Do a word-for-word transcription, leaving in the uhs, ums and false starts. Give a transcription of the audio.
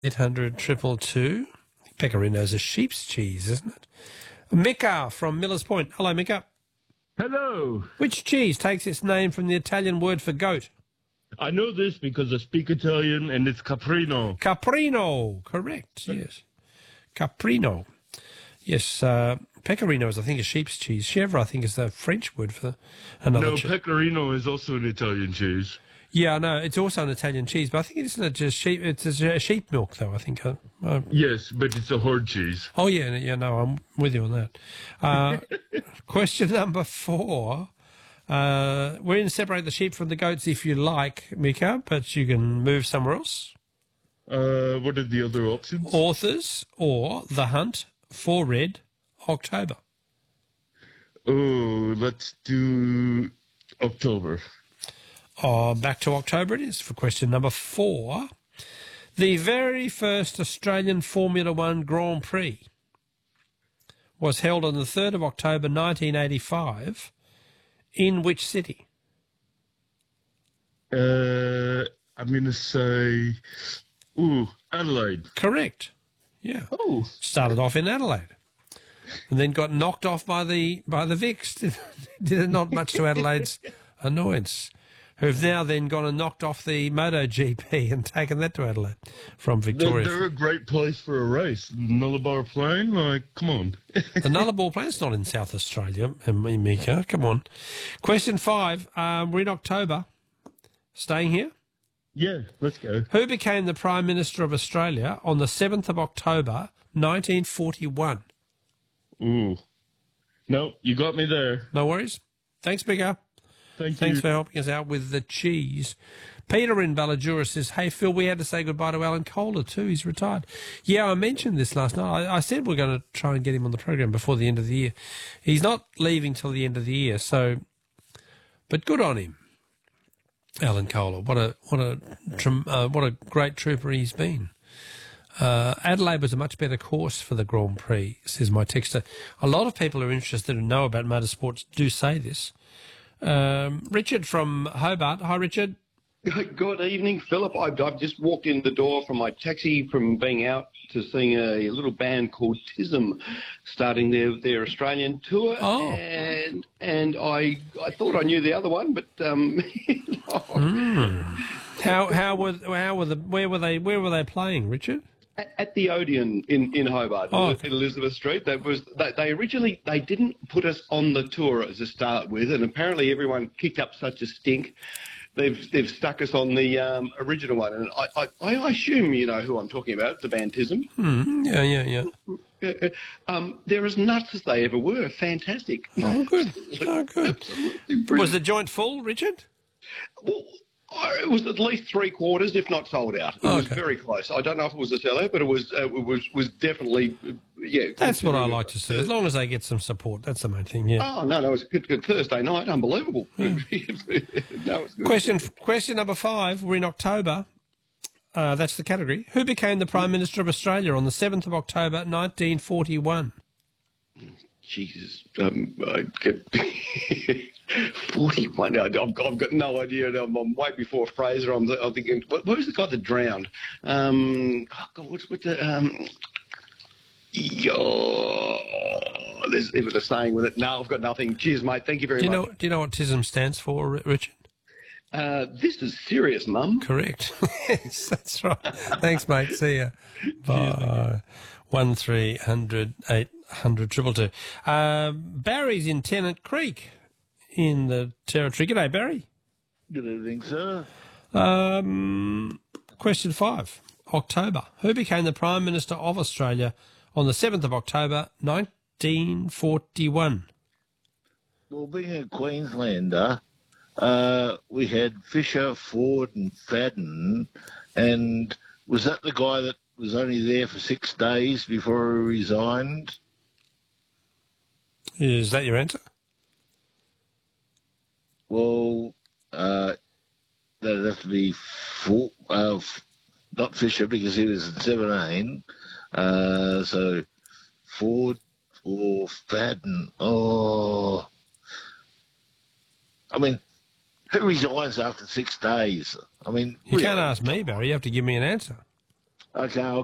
eight hundred triple two. Pecorino's a sheep's cheese, isn't it? Mika from Millers Point. Hello, Mika. Hello. Which cheese takes its name from the Italian word for goat? I know this because I speak Italian, and it's caprino. Caprino. Correct, yes. Caprino. Yes, uh, pecorino is, I think, a sheep's cheese. Chèvre, I think, is the French word for another No, cheese. pecorino is also an Italian cheese. Yeah, no, it's also an Italian cheese, but I think it's not just sheep. It's a sheep milk, though. I think. Uh, uh, Yes, but it's a horde cheese. oh yeah, yeah. No, I'm with you on that. Uh, question number four. Uh, we're going to separate the sheep from the goats if you like, Mika, but you can move somewhere else. Uh, what are the other options? Authors or The Hunt for Red October. Oh, let's do October. Oh, back to October it is for question number four. The very first Australian Formula One Grand Prix was held on the third of October nineteen eighty-five. In which city? Uh, I'm going to say, ooh, Adelaide. Correct. Yeah. Oh. Started off in Adelaide, and then got knocked off by the by the Vicks. Did, did it not much to Adelaide's annoyance, who've now then gone and knocked off the MotoGP and taken that to Adelaide from Victoria. They're, they're a great place for a race. Nullarbor Plain, like, come on. The Nullarbor Plain's not in South Australia, Mika. Come on. Question five. Um, we're in October. Staying here? Yeah, let's go. Who became the Prime Minister of Australia on the seventh of October, nineteen forty-one? Ooh. No, you got me there. No worries. Thanks, Mika. Thank Thanks you. for helping us out with the cheese. Peter in Ballajura says, hey, Phil, we had to say goodbye to Alan Kohler too. He's retired. Yeah, I mentioned this last night. I, I said we're going to try and get him on the program before the end of the year. He's not leaving till the end of the year, so, but good on him, Alan Kohler. What a what a uh, what a great trooper he's been. Uh, Adelaide was a much better course for the Grand Prix, says my texter. A lot of people who are interested and know about motorsports do say this. Um, Richard from Hobart. Hi, Richard. Good evening, Philip. I've, I've just walked in the door from my taxi from being out to seeing a little band called Tism starting their, their Australian tour. Oh. And and I I thought I knew the other one, but um, mm. how how were how were the where were they where were they playing, Richard? At, at the Odeon in, in Hobart, oh, in Elizabeth Street. That was they, they originally they didn't put us on the tour as a start with, and apparently everyone kicked up such a stink. They've they've stuck us on the um, original one, and I, I I assume you know who I'm talking about, the Bantism. Mm, yeah, yeah, yeah. Uh, um, they're as nuts as they ever were. Fantastic. Oh, good. Oh, good. Was the joint full, Richard? Well, it was at least three quarters, if not sold out. It oh, was okay. very close. I don't know if it was a sellout, but it was uh, it was was definitely uh, yeah. That's what I like to see. As long as they get some support, that's the main thing. Yeah. Oh no, no, it was a good, good Thursday night. Unbelievable. Yeah. no, it was good. Question question number five. We're in October. Uh, that's the category. Who became the Prime Minister of Australia on the seventh of October, nineteen forty-one? Jesus, um, I get forty-one. I've, I've got no idea. I'm, I'm way before Fraser. I'm, I'm thinking, what, who's the guy that drowned? Um, oh God, what's with the um? Yo, there's it was a saying with it. No, I've got nothing. Cheers, mate. Thank you very do you much. Know, do you know what T I S M stands for, Richard? Uh, this is serious, Mum. Correct. Yes, that's right. Thanks, mate. See ya. Bye. One three hundred eight hundred triple two. Um, Barry's in Tennant Creek in the Territory. G'day, Barry. Good evening, sir. Um, question five. October. Who became the Prime Minister of Australia on the seventh of October, nineteen forty-one? Well, being a Queenslander, uh, we had Fisher, Ford and Fadden, and was that the guy that was only there for six days before he resigned? Is that your answer? Well, uh, that'd have to be Ford, uh, not Fisher because he was at seventeen. Uh, so Ford or Fadden. Oh, I mean, who resigns after six days? I mean, you really? can't ask me, Barry. You have to give me an answer. Okay, I'll